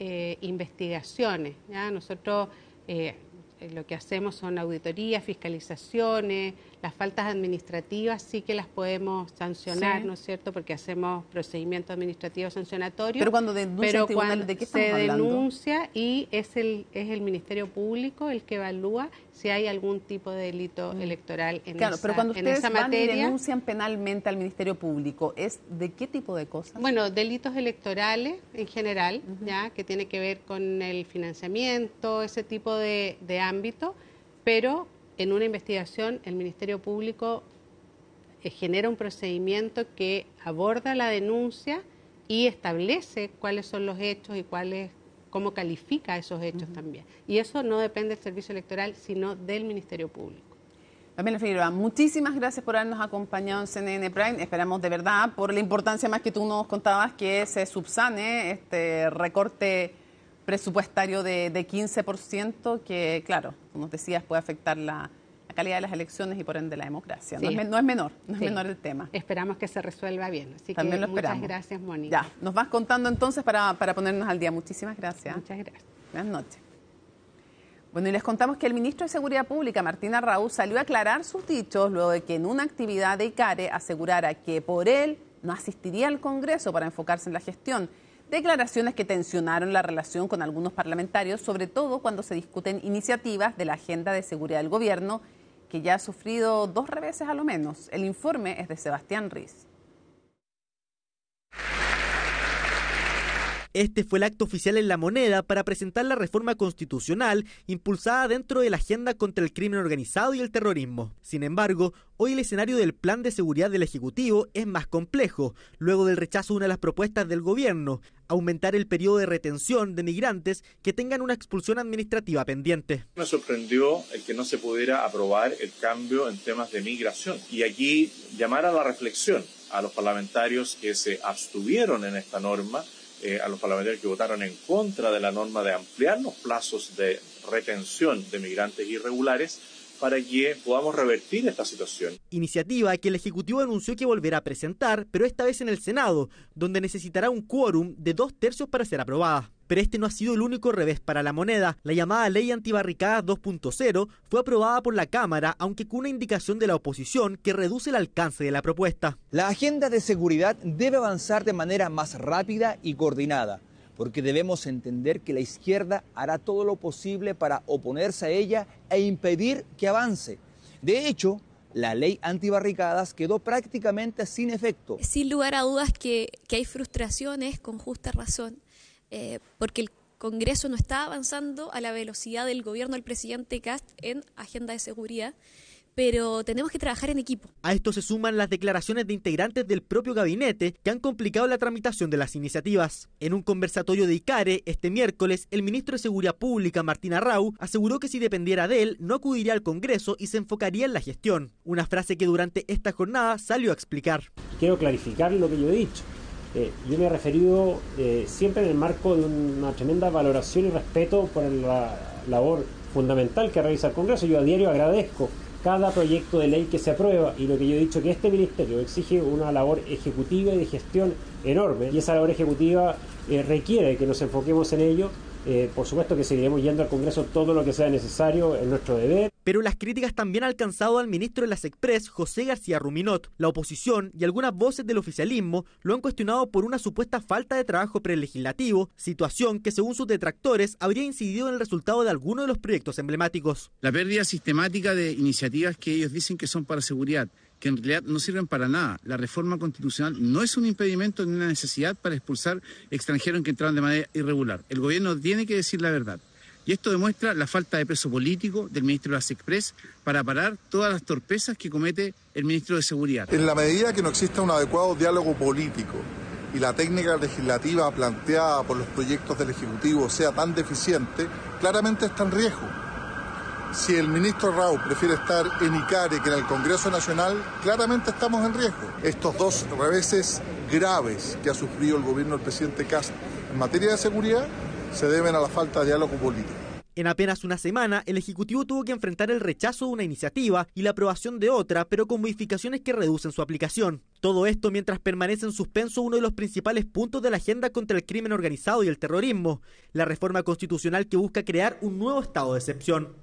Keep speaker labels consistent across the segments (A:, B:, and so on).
A: investigaciones, ¿ya? Nosotros lo que hacemos son auditorías, fiscalizaciones, las faltas administrativas sí que las podemos sancionar, sí, ¿no es cierto? Porque hacemos procedimientos administrativos sancionatorios.
B: Pero cuando denuncia el tribunal, ¿de qué estamos hablando?
A: Se denuncia y es el Ministerio Público el que evalúa si hay algún tipo de delito electoral en esa materia.
B: Pero cuando ustedes van y denuncian penalmente al Ministerio Público, ¿es de qué tipo de cosas?
A: Bueno, delitos electorales en general, ya, que tiene que ver con el financiamiento, ese tipo de ámbito, pero en una investigación el Ministerio Público genera un procedimiento que aborda la denuncia y establece cuáles son los hechos y cómo califica esos hechos también. Y eso no depende del Servicio Electoral, sino del Ministerio Público.
B: Pamela Figueroa, muchísimas gracias por habernos acompañado en CNN Prime. Esperamos de verdad, por la importancia más que tú nos contabas, que se subsane este recorte presupuestario de 15%, que claro, como decías, puede afectar la calidad de las elecciones y por ende la democracia. Sí. No es menor el tema.
A: Esperamos que se resuelva bien. Así
B: también
A: que
B: lo esperamos.
A: Muchas gracias, Mónica.
B: Ya, nos vas contando entonces para ponernos al día. Muchísimas gracias.
A: Muchas gracias.
B: Buenas noches. Bueno, y les contamos que el ministro de Seguridad Pública, Martín Arrau, salió a aclarar sus dichos luego de que en una actividad de ICARE asegurara que por él no asistiría al Congreso para enfocarse en la gestión. Declaraciones que tensionaron la relación con algunos parlamentarios, sobre todo cuando se discuten iniciativas de la agenda de seguridad del gobierno, que ya ha sufrido 2 reveses a lo menos. El informe es de Sebastián Riz.
C: Este fue el acto oficial en La Moneda para presentar la reforma constitucional impulsada dentro de la agenda contra el crimen organizado y el terrorismo. Sin embargo, hoy el escenario del plan de seguridad del Ejecutivo es más complejo, luego del rechazo de una de las propuestas del gobierno, aumentar el periodo de retención de migrantes que tengan una expulsión administrativa pendiente.
D: Me sorprendió el que no se pudiera aprobar el cambio en temas de migración. Y aquí llamar a la reflexión a los parlamentarios que se abstuvieron en esta norma, a los parlamentarios que votaron en contra de la norma de ampliar los plazos de retención de migrantes irregulares para que podamos revertir esta situación.
C: Iniciativa que el Ejecutivo anunció que volverá a presentar, pero esta vez en el Senado, donde necesitará un quórum de 2/3 para ser aprobada. Pero este no ha sido el único revés para La Moneda. La llamada Ley Antibarricadas 2.0 fue aprobada por la Cámara, aunque con una indicación de la oposición que reduce el alcance de la propuesta.
E: La agenda de seguridad debe avanzar de manera más rápida y coordinada, porque debemos entender que la izquierda hará todo lo posible para oponerse a ella e impedir que avance. De hecho, la ley antibarricadas quedó prácticamente sin efecto.
F: Sin lugar a dudas que hay frustraciones con justa razón, porque el Congreso no está avanzando a la velocidad del gobierno del presidente Kast en agenda de seguridad, pero tenemos que trabajar en equipo.
C: A esto se suman las declaraciones de integrantes del propio gabinete que han complicado la tramitación de las iniciativas. En un conversatorio de ICARE este miércoles, el ministro de Seguridad Pública, Martín Arrau, aseguró que si dependiera de él, no acudiría al Congreso y se enfocaría en la gestión. Una frase que durante esta jornada salió a explicar.
G: Quiero clarificar lo que yo he dicho. Yo me he referido siempre en el marco de una tremenda valoración y respeto por la labor fundamental que realiza el Congreso. Yo a diario agradezco cada proyecto de ley que se aprueba y lo que yo he dicho que este ministerio exige una labor ejecutiva y de gestión enorme y esa labor ejecutiva requiere que nos enfoquemos en ello. Por supuesto que seguiremos yendo al Congreso todo lo que sea necesario, es nuestro deber.
C: Pero las críticas también han alcanzado al ministro de las Express, José García Ruminot. La oposición y algunas voces del oficialismo lo han cuestionado por una supuesta falta de trabajo prelegislativo, situación que según sus detractores habría incidido en el resultado de algunos de los proyectos emblemáticos.
H: La pérdida sistemática de iniciativas que ellos dicen que son para seguridad, que en realidad no sirven para nada. La reforma constitucional no es un impedimento ni una necesidad para expulsar extranjeros que entraron de manera irregular. El gobierno tiene que decir la verdad. Y esto demuestra la falta de peso político del ministro de las Express para parar todas las torpezas que comete el ministro de Seguridad.
I: En la medida que no exista un adecuado diálogo político y la técnica legislativa planteada por los proyectos del Ejecutivo sea tan deficiente, claramente está en riesgo. Si el ministro Arrau prefiere estar en ICARE que en el Congreso Nacional, claramente estamos en riesgo. Estos 2 reveses graves que ha sufrido el gobierno del presidente Kast en materia de seguridad se deben a la falta de diálogo político.
C: En apenas una semana, el Ejecutivo tuvo que enfrentar el rechazo de una iniciativa y la aprobación de otra, pero con modificaciones que reducen su aplicación. Todo esto mientras permanece en suspenso uno de los principales puntos de la agenda contra el crimen organizado y el terrorismo, la reforma constitucional que busca crear un nuevo estado de excepción.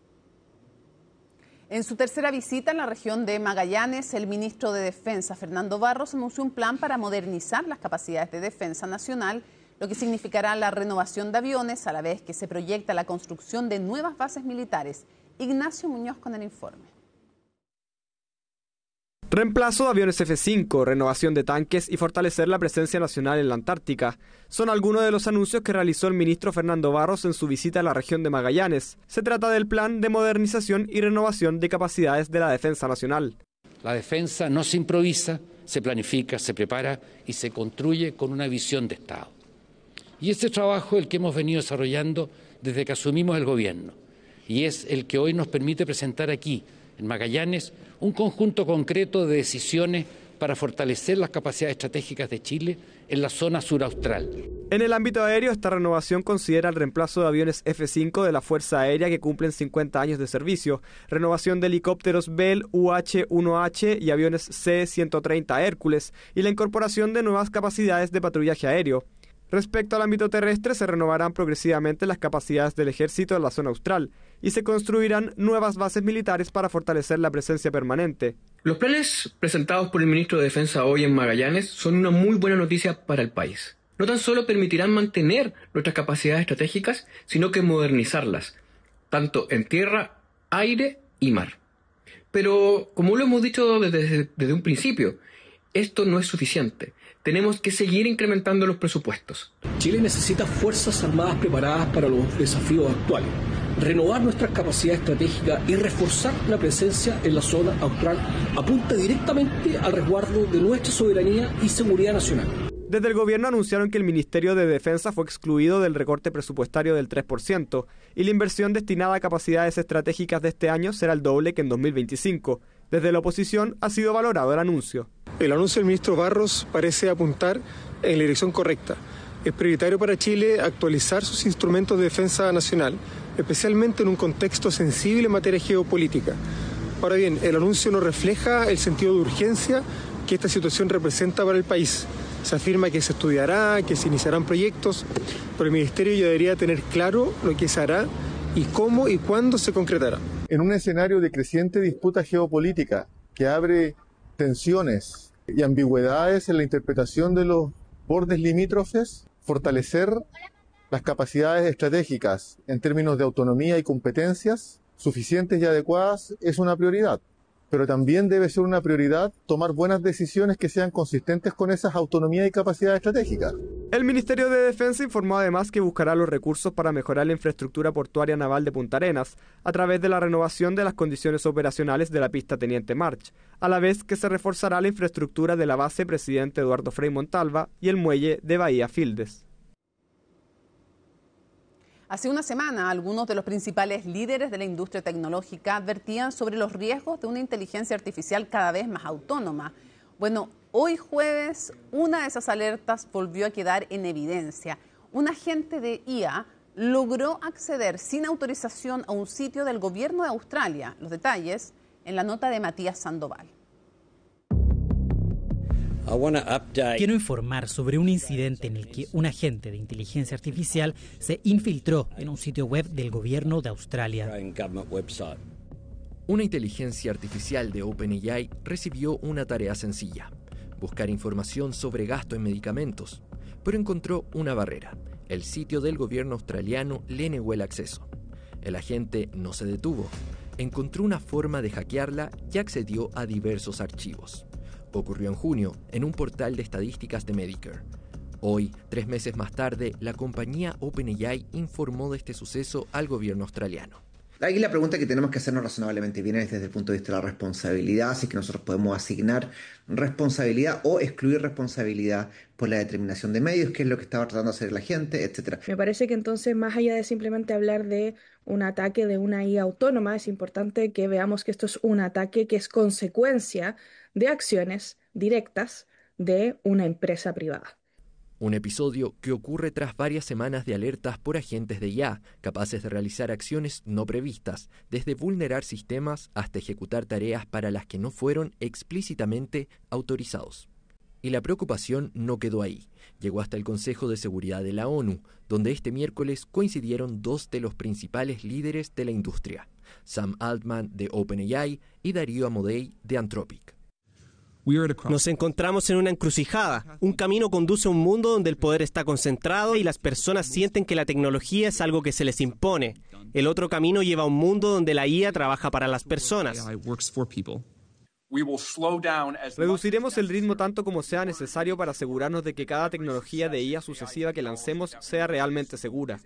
B: En su tercera visita en la región de Magallanes, el ministro de Defensa, Fernando Barros, anunció un plan para modernizar las capacidades de defensa nacional, lo que significará la renovación de aviones, a la vez que se proyecta la construcción de nuevas bases militares. Ignacio Muñoz con el informe.
J: Reemplazo de aviones F-5, renovación de tanques y fortalecer la presencia nacional en la Antártica son algunos de los anuncios que realizó el ministro Fernando Barros en su visita a la región de Magallanes. Se trata del plan de modernización y renovación de capacidades de la defensa nacional.
K: La defensa no se improvisa, se planifica, se prepara y se construye con una visión de Estado. Y ese trabajo es el que hemos venido desarrollando desde que asumimos el gobierno y es el que hoy nos permite presentar aquí, en Magallanes, un conjunto concreto de decisiones para fortalecer las capacidades estratégicas de Chile en la zona suraustral.
J: En el ámbito aéreo, esta renovación considera el reemplazo de aviones F-5 de la Fuerza Aérea que cumplen 50 años de servicio, renovación de helicópteros Bell UH-1H y aviones C-130 Hércules y la incorporación de nuevas capacidades de patrullaje aéreo. Respecto al ámbito terrestre, se renovarán progresivamente las capacidades del ejército en la zona austral y se construirán nuevas bases militares para fortalecer la presencia permanente.
L: Los planes presentados por el ministro de Defensa hoy en Magallanes son una muy buena noticia para el país. No tan solo permitirán mantener nuestras capacidades estratégicas, sino que modernizarlas, tanto en tierra, aire y mar. Pero, como lo hemos dicho desde un principio, esto no es suficiente. Tenemos que seguir incrementando los presupuestos.
M: Chile necesita fuerzas armadas preparadas para los desafíos actuales, renovar nuestras capacidades estratégicas y reforzar la presencia en la zona austral apunta directamente al resguardo de nuestra soberanía y seguridad nacional.
J: Desde el gobierno anunciaron que el Ministerio de Defensa fue excluido del recorte presupuestario del 3% y la inversión destinada a capacidades estratégicas de este año será el doble que en 2025. Desde la oposición ha sido valorado el anuncio.
N: El anuncio del ministro Barros parece apuntar en la dirección correcta. Es prioritario para Chile actualizar sus instrumentos de defensa nacional, especialmente en un contexto sensible en materia geopolítica. Ahora bien, el anuncio no refleja el sentido de urgencia que esta situación representa para el país. Se afirma que se estudiará, que se iniciarán proyectos, pero el Ministerio ya debería tener claro lo que se hará y cómo y cuándo se concretará.
I: En un escenario de creciente disputa geopolítica que abre tensiones y ambigüedades en la interpretación de los bordes limítrofes, fortalecer las capacidades estratégicas en términos de autonomía y competencias suficientes y adecuadas es una prioridad. Pero también debe ser una prioridad tomar buenas decisiones que sean consistentes con esas autonomías y capacidades estratégicas.
J: El Ministerio de Defensa informó además que buscará los recursos para mejorar la infraestructura portuaria naval de Punta Arenas a través de la renovación de las condiciones operacionales de la pista Teniente March, a la vez que se reforzará la infraestructura de la base Presidente Eduardo Frei Montalva y el muelle de Bahía Fildes.
B: Hace una semana, algunos de los principales líderes de la industria tecnológica advertían sobre los riesgos de una inteligencia artificial cada vez más autónoma. Bueno, hoy jueves, una de esas alertas volvió a quedar en evidencia. Un agente de IA logró acceder sin autorización a un sitio del gobierno de Australia. Los detalles en la nota de Matías Sandoval.
O: Quiero informar sobre un incidente en el que un agente de inteligencia artificial se infiltró en un sitio web del gobierno de Australia.
P: Una inteligencia artificial de OpenAI recibió una tarea sencilla: buscar información sobre gasto en medicamentos, pero encontró una barrera. El sitio del gobierno australiano le negó el acceso. El agente no se detuvo, encontró una forma de hackearla y accedió a diversos archivos. Ocurrió en junio en un portal de estadísticas de Medicare. Hoy, 3 meses más tarde, la compañía OpenAI informó de este suceso al gobierno australiano.
Q: Aquí la pregunta que tenemos que hacernos razonablemente bien es desde el punto de vista de la responsabilidad, si es que nosotros podemos asignar responsabilidad o excluir responsabilidad por la determinación de medios, qué es lo que estaba tratando de hacer la gente, etcétera.
R: Me parece que entonces, más allá de simplemente hablar de un ataque de una IA autónoma, es importante que veamos que esto es un ataque que es consecuencia de acciones directas de una empresa privada.
P: Un episodio que ocurre tras varias semanas de alertas por agentes de IA, capaces de realizar acciones no previstas, desde vulnerar sistemas hasta ejecutar tareas para las que no fueron explícitamente autorizados. Y la preocupación no quedó ahí. Llegó hasta el Consejo de Seguridad de la ONU, donde este miércoles coincidieron dos de los principales líderes de la industria, Sam Altman de OpenAI y Darío Amodei de Anthropic.
S: Nos encontramos en una encrucijada. Un camino conduce a un mundo donde el poder está concentrado y las personas sienten que la tecnología es algo que se les impone. El otro camino lleva a un mundo donde la IA trabaja para las personas.
J: Reduciremos el ritmo tanto como sea necesario para asegurarnos de que cada tecnología de IA sucesiva que lancemos sea realmente segura.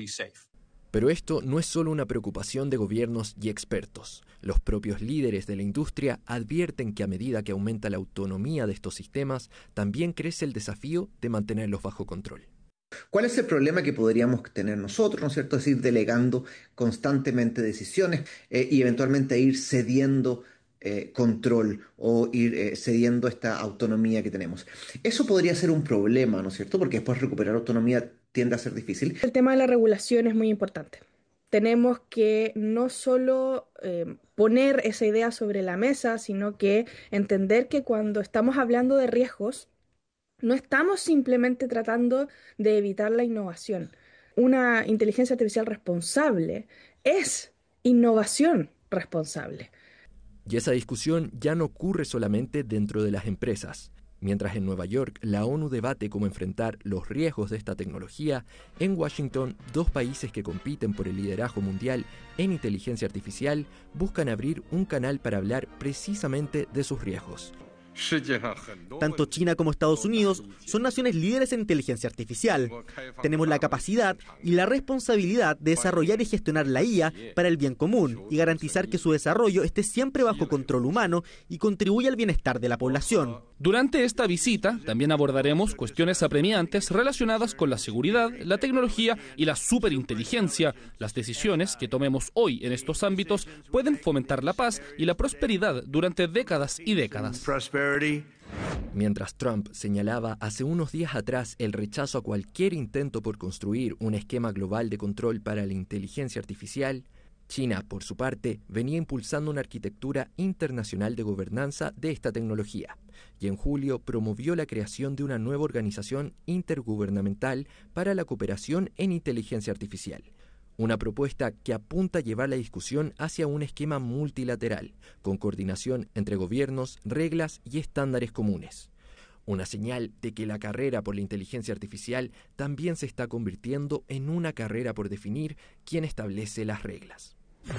P: Pero esto no es solo una preocupación de gobiernos y expertos. Los propios líderes de la industria advierten que a medida que aumenta la autonomía de estos sistemas, también crece el desafío de mantenerlos bajo control.
Q: ¿Cuál es el problema que podríamos tener nosotros, ¿no es cierto? Es ir delegando constantemente decisiones y eventualmente ir cediendo control o ir cediendo esta autonomía que tenemos. Eso podría ser un problema, ¿no es cierto? Porque después recuperar autonomía tiende a ser difícil.
R: El tema de la regulación es muy importante. Tenemos que no solo poner esa idea sobre la mesa, sino que entender que cuando estamos hablando de riesgos, no estamos simplemente tratando de evitar la innovación. Una inteligencia artificial responsable es innovación responsable.
P: Y esa discusión ya no ocurre solamente dentro de las empresas. Mientras en Nueva York la ONU debate cómo enfrentar los riesgos de esta tecnología, en Washington, dos países que compiten por el liderazgo mundial en inteligencia artificial buscan abrir un canal para hablar precisamente de sus riesgos.
C: Tanto China como Estados Unidos son naciones líderes en inteligencia artificial. Tenemos la capacidad y la responsabilidad de desarrollar y gestionar la IA para el bien común y garantizar que su desarrollo esté siempre bajo control humano y contribuya al bienestar de la población.
T: Durante esta visita también abordaremos cuestiones apremiantes relacionadas con la seguridad, la tecnología y la superinteligencia. Las decisiones que tomemos hoy en estos ámbitos pueden fomentar la paz y la prosperidad durante décadas y décadas.
P: Mientras Trump señalaba hace unos días atrás el rechazo a cualquier intento por construir un esquema global de control para la inteligencia artificial, China, por su parte, venía impulsando una arquitectura internacional de gobernanza de esta tecnología, y en julio promovió la creación de una nueva organización intergubernamental para la cooperación en inteligencia artificial. Una propuesta que apunta a llevar la discusión hacia un esquema multilateral, con coordinación entre gobiernos, reglas y estándares comunes. Una señal de que la carrera por la inteligencia artificial también se está convirtiendo en una carrera por definir quién establece las reglas.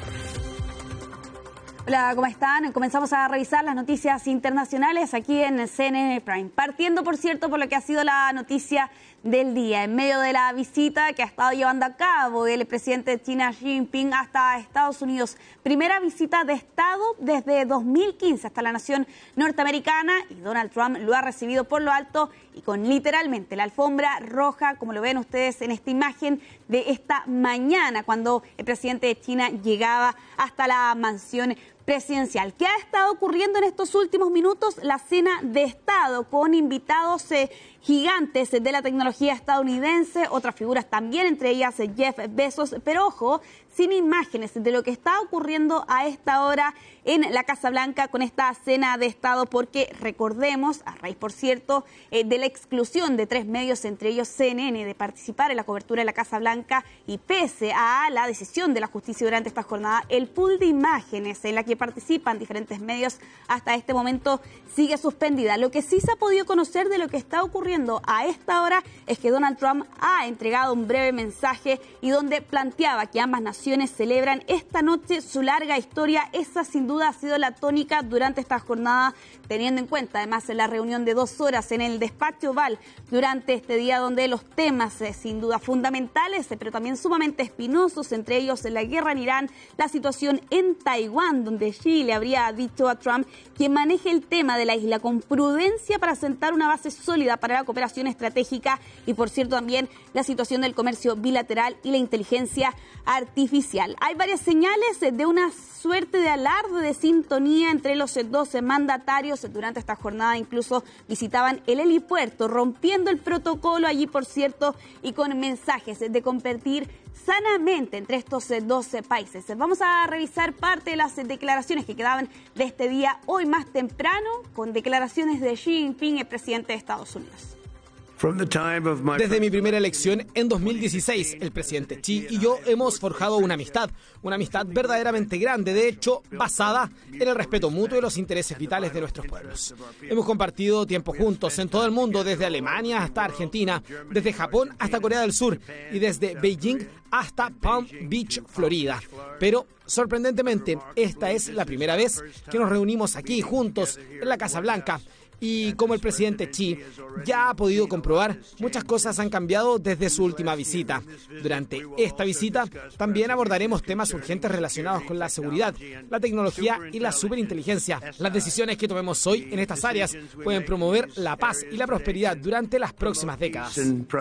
U: Hola, ¿cómo están? Comenzamos a revisar las noticias internacionales aquí en CNN Prime. Partiendo, por cierto, por lo que ha sido la noticia del día. En medio de la visita que ha estado llevando a cabo el presidente de China, Xi Jinping, hasta Estados Unidos. Primera visita de Estado desde 2015 hasta la nación norteamericana, y Donald Trump lo ha recibido por lo alto y con literalmente la alfombra roja, como lo ven ustedes en esta imagen de esta mañana, cuando el presidente de China llegaba hasta la mansión presidencial. ¿Qué ha estado ocurriendo en estos últimos minutos? La cena de Estado con invitados gigantes de la tecnología estadounidense, otras figuras también, entre ellas Jeff Bezos, pero ojo, sin imágenes de lo que está ocurriendo a esta hora en la Casa Blanca con esta cena de Estado, porque recordemos, a raíz, por cierto, de la exclusión de 3 medios, entre ellos CNN, de participar en la cobertura de la Casa Blanca, y pese a la decisión de la justicia durante esta jornada, el pool de imágenes en la que participan diferentes medios hasta este momento sigue suspendida. Lo que sí se ha podido conocer de lo que está ocurriendo a esta hora es que Donald Trump ha entregado un breve mensaje y donde planteaba que ambas naciones celebran esta noche su larga historia. Esa sin duda ha sido la tónica durante esta jornada, teniendo en cuenta además la reunión de 2 horas en el despacho Oval durante este día, donde los temas sin duda fundamentales, pero también sumamente espinosos, entre ellos la guerra en Irán, la situación en Taiwán, donde Xi le habría dicho a Trump que maneje el tema de la isla con prudencia para sentar una base sólida para la cooperación estratégica y, por cierto, también la situación del comercio bilateral y la inteligencia artificial. Hay varias señales de una suerte de alarde de sintonía entre los 12 mandatarios. Durante esta jornada incluso visitaban el helipuerto, rompiendo el protocolo allí, por cierto, y con mensajes de compartir sanamente entre estos 12 países. Vamos a revisar parte de las declaraciones que quedaban de este día hoy más temprano, con declaraciones de Xi Jinping, el presidente de Estados Unidos.
A: Desde mi primera elección en 2016, el presidente Xi y yo hemos forjado una amistad verdaderamente grande, de hecho, basada en el respeto mutuo y los intereses vitales de nuestros pueblos. Hemos compartido tiempo juntos en todo el mundo, desde Alemania hasta Argentina, desde Japón hasta Corea del Sur y desde Beijing hasta Palm Beach, Florida. Pero, sorprendentemente, esta es la primera vez que nos reunimos aquí juntos en la Casa Blanca. Y como el presidente Xi ya ha podido comprobar, muchas cosas han cambiado desde su última visita. Durante esta visita también abordaremos temas urgentes relacionados con la seguridad, la tecnología y la superinteligencia. Las decisiones que tomemos hoy en estas áreas pueden promover la paz y la prosperidad durante las próximas décadas.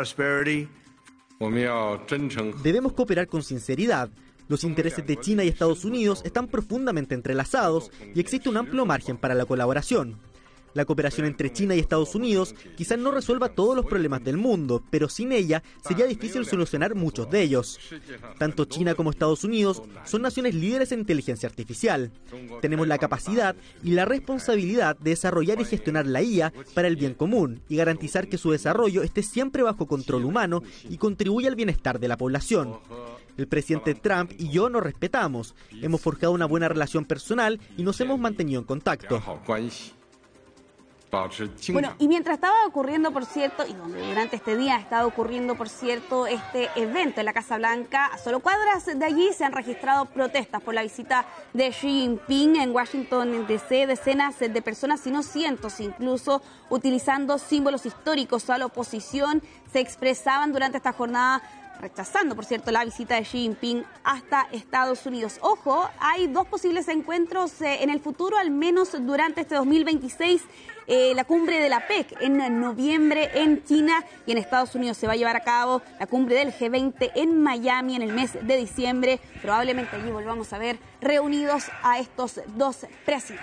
C: Debemos cooperar con sinceridad. Los intereses de China y Estados Unidos están profundamente entrelazados y existe un amplio margen para la colaboración. La cooperación entre China y Estados Unidos quizás no resuelva todos los problemas del mundo, pero sin ella sería difícil solucionar muchos de ellos. Tanto China como Estados Unidos son naciones líderes en inteligencia artificial. Tenemos la capacidad y la responsabilidad de desarrollar y gestionar la IA para el bien común y garantizar que su desarrollo esté siempre bajo control humano y contribuya al bienestar de la población. El presidente Trump y yo nos respetamos, hemos forjado una buena relación personal y nos hemos mantenido en contacto.
U: Bueno, y mientras estaba ocurriendo, por cierto, y durante este día ha estado ocurriendo, por cierto, este evento en la Casa Blanca, a solo cuadras de allí se han registrado protestas por la visita de Xi Jinping en Washington DC. Decenas de personas, si no cientos incluso, utilizando símbolos históricos a la oposición, se expresaban durante esta jornada, rechazando, por cierto, la visita de Xi Jinping hasta Estados Unidos. Ojo, hay dos posibles encuentros en el futuro, al menos durante este 2026. La cumbre de la PEC en noviembre en China, y en Estados Unidos se va a llevar a cabo la cumbre del G20 en Miami en el mes de diciembre. Probablemente allí volvamos a ver reunidos a estos dos presidentes.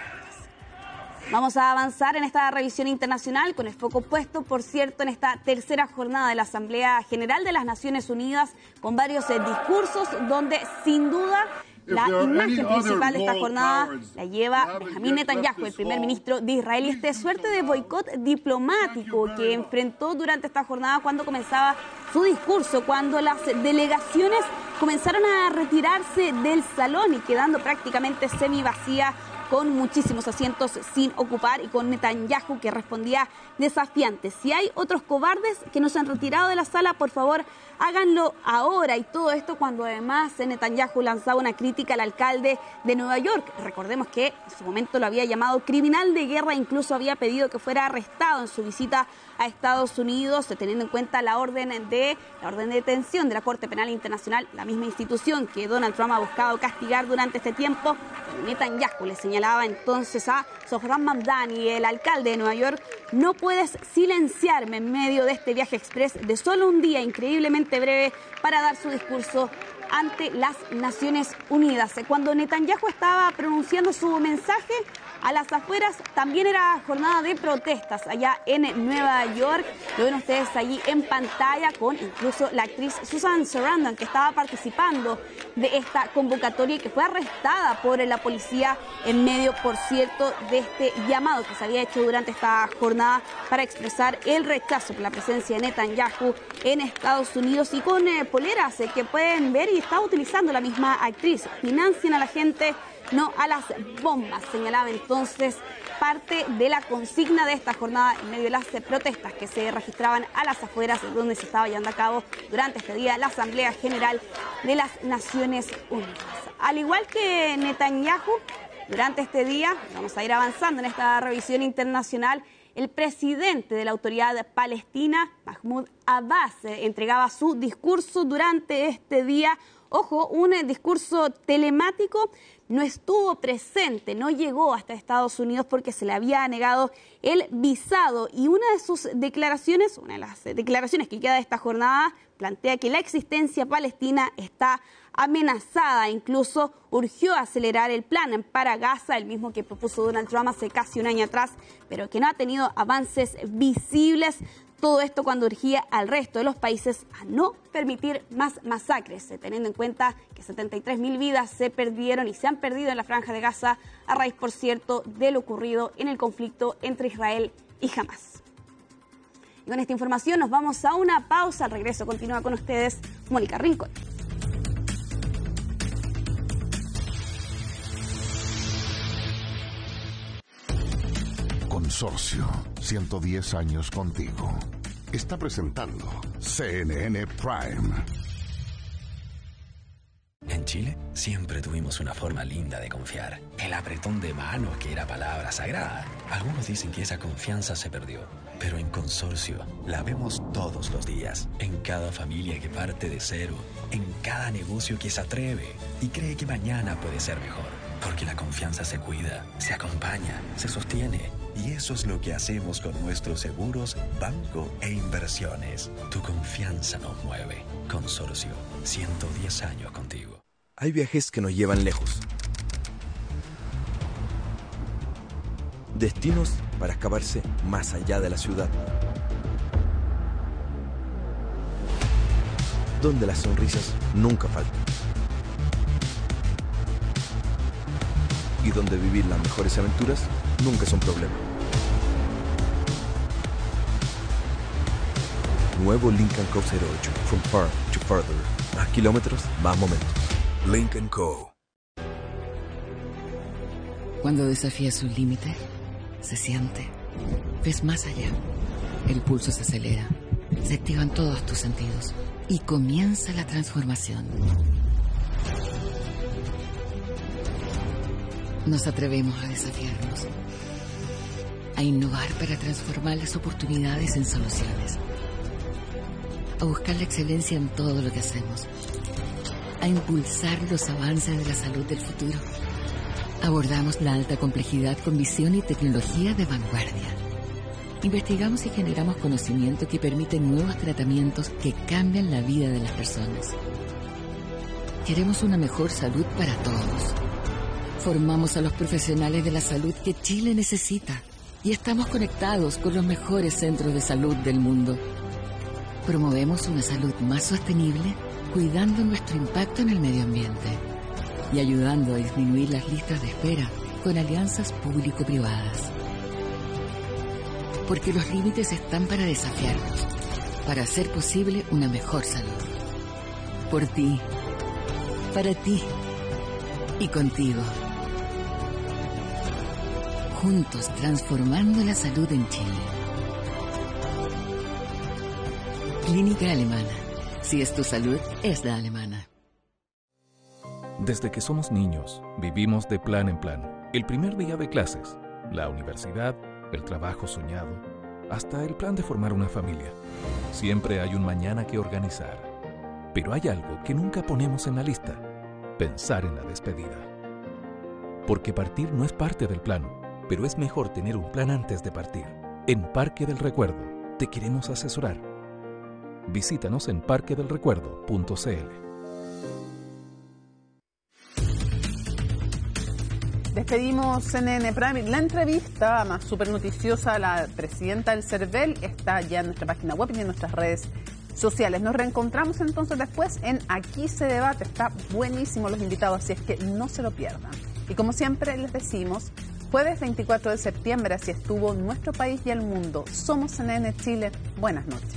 U: Vamos a avanzar en esta revisión internacional con el foco puesto, por cierto, en esta tercera jornada de la Asamblea General de las Naciones Unidas, con varios discursos donde, sin duda, la imagen principal de esta jornada la lleva Benjamín Netanyahu, el primer ministro de Israel, y este suerte de boicot diplomático que enfrentó durante esta jornada cuando comenzaba su discurso, cuando las delegaciones comenzaron a retirarse del salón y quedando prácticamente semivacía, con muchísimos asientos sin ocupar, y con Netanyahu que respondía desafiante. Si hay otros cobardes que no se han retirado de la sala, por favor, háganlo ahora. Y todo esto cuando además Netanyahu lanzaba una crítica al alcalde de Nueva York. Recordemos que en su momento lo había llamado criminal de guerra, incluso había pedido que fuera arrestado en su visita a Estados Unidos, teniendo en cuenta la orden de detención de la Corte Penal Internacional, la misma institución que Donald Trump ha buscado castigar durante este tiempo. Netanyahu le señalaba entonces a Zohran Mamdani, el alcalde de Nueva York: no puedes silenciarme en medio de este viaje express de solo un día increíblemente breve para dar su discurso ante las Naciones Unidas. Cuando Netanyahu estaba pronunciando su mensaje, a las afueras también era jornada de protestas allá en Nueva York. Lo ven ustedes allí en pantalla, con incluso la actriz Susan Sarandon, que estaba participando de esta convocatoria y que fue arrestada por la policía en medio, por cierto, de este llamado que se había hecho durante esta jornada para expresar el rechazo por la presencia de Netanyahu en Estados Unidos, y con poleras que pueden ver y está utilizando la misma actriz. Financian a la gente, no a las bombas, señalaba entonces parte de la consigna de esta jornada en medio de las protestas que se registraban a las afueras, donde se estaba llevando a cabo durante este día la Asamblea General de las Naciones Unidas. Al igual que Netanyahu, durante este día, vamos a ir avanzando en esta revisión internacional, el presidente de la Autoridad Palestina, Mahmoud Abbas, entregaba su discurso durante este día, Ojo, un discurso telemático no estuvo presente, no llegó hasta Estados Unidos porque se le había negado el visado. Y una de sus declaraciones, una de las declaraciones que queda de esta jornada, plantea que la existencia palestina está amenazada. Incluso urgió acelerar el plan para Gaza, el mismo que propuso Donald Trump hace casi un año atrás, pero que no ha tenido avances visibles. Todo esto cuando urgía al resto de los países a no permitir más masacres, teniendo en cuenta que 73.000 vidas se perdieron y se han perdido en la Franja de Gaza a raíz, por cierto, de lo ocurrido en el conflicto entre Israel y Hamás. Y con esta información nos vamos a una pausa. Al regreso continúa con ustedes Mónica Rincón.
D: Consorcio, 110 años contigo. Está presentando CNN Prime.
V: En Chile siempre tuvimos una forma linda de confiar. El apretón de manos, que era palabra sagrada. Algunos dicen que esa confianza se perdió, pero en Consorcio la vemos todos los días. En cada familia que parte de cero, en cada negocio que se atreve y cree que mañana puede ser mejor. Porque la confianza se cuida, se acompaña, se sostiene. Y eso es lo que hacemos con nuestros seguros, banco e inversiones. Tu confianza nos mueve. Consorcio, 110 años contigo.
W: Hay viajes que nos llevan lejos. Destinos para escaparse más allá de la ciudad. Donde las sonrisas nunca faltan. Y donde vivir las mejores aventuras nunca es un problema. Nuevo Lincoln Co. 08. From far to further. Más kilómetros, más momentos. Lincoln Co.
X: Cuando desafías un límite, se siente. Ves más allá. El pulso se acelera. Se activan todos tus sentidos. Y comienza la transformación. Nos atrevemos a desafiarnos. A innovar para transformar las oportunidades en soluciones. A buscar la excelencia en todo lo que hacemos. A impulsar los avances de la salud del futuro. Abordamos la alta complejidad con visión y tecnología de vanguardia. Investigamos y generamos conocimiento que permite nuevos tratamientos que cambian la vida de las personas. Queremos una mejor salud para todos. Formamos a los profesionales de la salud que Chile necesita y estamos conectados con los mejores centros de salud del mundo. Promovemos una salud más sostenible, cuidando nuestro impacto en el medio ambiente y ayudando a disminuir las listas de espera con alianzas público-privadas. Porque los límites están para desafiarnos, para hacer posible una mejor salud. Por ti, para ti y contigo. Juntos transformando la salud en Chile. Clínica Alemana. Si es tu salud, es la alemana.
Y: Desde que somos niños, vivimos de plan en plan. El primer día de clases, la universidad, el trabajo soñado, hasta el plan de formar una familia. Siempre hay un mañana que organizar. Pero hay algo que nunca ponemos en la lista: pensar en la despedida. Porque partir no es parte del plan, pero es mejor tener un plan antes de partir. En Parque del Recuerdo, te queremos asesorar. Visítanos en parquedelrecuerdo.cl.
B: Despedimos CNN Prime. La entrevista más súper noticiosa a la presidenta del CERVEL está ya en nuestra página web y en nuestras redes sociales. Nos reencontramos entonces después en Aquí se debate. Está buenísimo los invitados, así es que no se lo pierdan. Y como siempre les decimos, jueves 24 de septiembre, así estuvo nuestro país y el mundo. Somos CNN Chile. Buenas noches.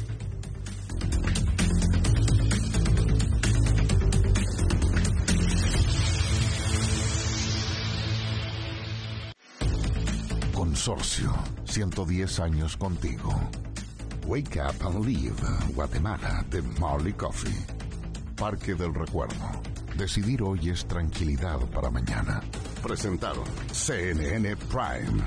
D: Consorcio, 110 años contigo. Wake Up and Live, Guatemala, de Marley Coffee. Parque del Recuerdo. Decidir hoy es tranquilidad para mañana. Presentaron CNN Prime.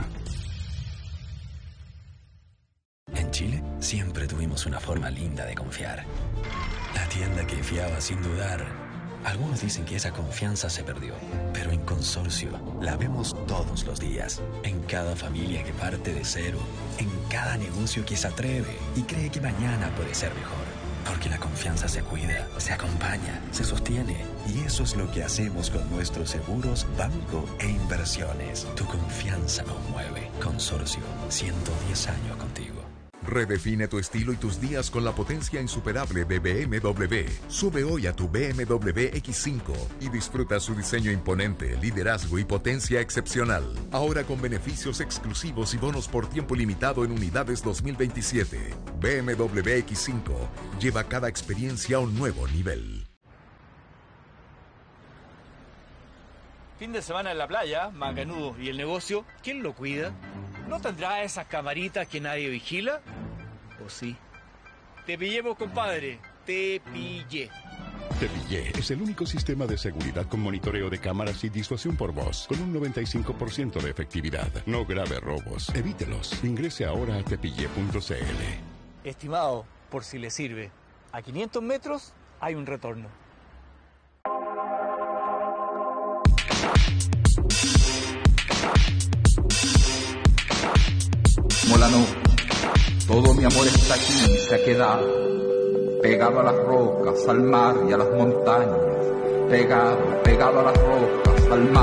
V: En Chile siempre tuvimos una forma linda de confiar. La tienda que fiaba sin dudar. Algunos dicen que esa confianza se perdió, pero en Consorcio la vemos todos los días. En cada familia que parte de cero, en cada negocio que se atreve y cree que mañana puede ser mejor. Porque la confianza se cuida, se acompaña, se sostiene. Y eso es lo que hacemos con nuestros seguros, banco e inversiones. Tu confianza nos mueve. Consorcio, 110 años contigo.
E: Redefine tu estilo y tus días con la potencia insuperable de BMW. Sube hoy a tu BMW X5 y disfruta su diseño imponente, liderazgo y potencia excepcional. Ahora con beneficios exclusivos y bonos por tiempo limitado en unidades 2027. BMW X5 lleva cada experiencia a un nuevo nivel.
F: Fin de semana en la playa, macanudo. ¿Y el negocio? ¿Quién lo cuida? ¿No tendrá esas camaritas que nadie vigila? ¿O sí? Te pillemos, compadre. Te pillé.
G: Te Pillé es el único sistema de seguridad con monitoreo de cámaras y disuasión por voz, con un 95% de efectividad. No grave robos. Evítelos. Ingrese ahora a tepillé.cl.
F: Estimado, por si le sirve, a 500 metros hay un retorno.
H: Molano, todo mi amor está aquí, se ha quedado pegado a las rocas, al mar y a las montañas, pegado a las rocas, al mar.